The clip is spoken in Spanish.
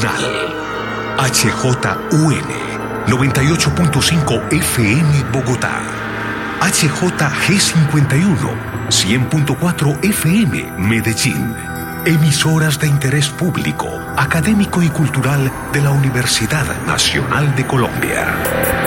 Nacional. HJUN 98.5 FM Bogotá. HJG51 100.4 FM Medellín. Emisoras de interés público, académico y cultural de la Universidad Nacional de Colombia.